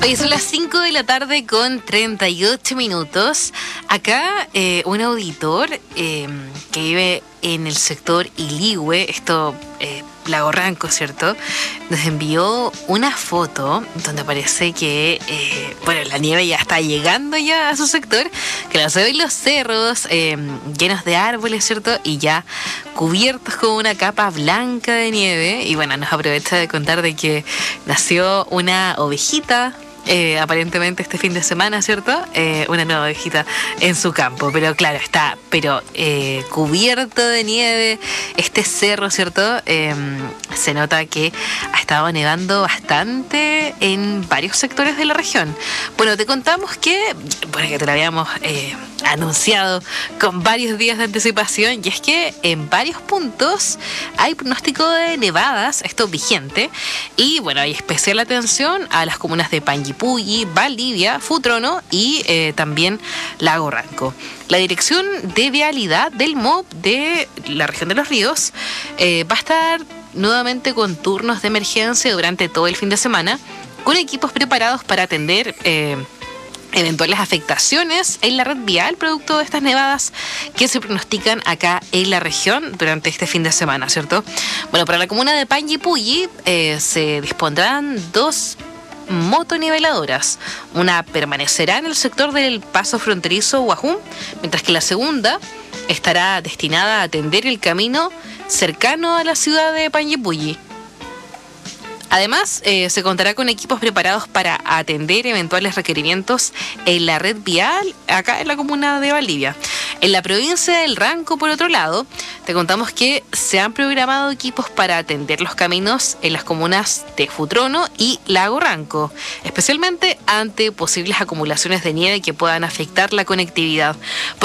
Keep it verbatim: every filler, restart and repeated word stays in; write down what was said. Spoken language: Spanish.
Oye, son las cinco de la tarde con treinta y ocho minutos. Acá eh, un auditor eh, que vive en el sector Iligüe, esto eh, Lago Ranco, ¿cierto? Nos envió una foto donde parece que, eh, bueno, la nieve ya está llegando ya a su sector, que la se ven los cerros eh, llenos de árboles, ¿cierto? Y ya cubiertos con una capa blanca de nieve. Y bueno, nos aprovecha de contar de que nació una ovejita, Eh, aparentemente este fin de semana, ¿cierto? Eh, una nueva ovejita en su campo, pero claro, está pero eh, cubierto de nieve este cerro, ¿cierto? Eh, se nota que ha estado nevando bastante en varios sectores de la región. Bueno, te contamos que, bueno, que te lo habíamos eh, anunciado con varios días de anticipación, y es que en varios puntos hay pronóstico de nevadas, esto vigente, y bueno, hay especial atención a las comunas de Panguipulli, Valdivia, Futrono y eh, también Lago Ranco. La Dirección de Vialidad del M O B de la región de Los Ríos eh, va a estar nuevamente con turnos de emergencia durante todo el fin de semana, con equipos preparados para atender eh, eventuales afectaciones en la red vial producto de estas nevadas que se pronostican acá en la región durante este fin de semana, ¿cierto? Bueno, para la comuna de Panguipulli eh, se dispondrán dos motoniveladoras. Una permanecerá en el sector del paso fronterizo Guajún, mientras que la segunda estará destinada a atender el camino cercano a la ciudad de Panguipulli. Además, eh, se contará con equipos preparados para atender eventuales requerimientos en la red vial acá en la comuna de Valdivia. En la provincia del Ranco, por otro lado, te contamos que se han programado equipos para atender los caminos en las comunas de Futrono y Lago Ranco, especialmente ante posibles acumulaciones de nieve que puedan afectar la conectividad.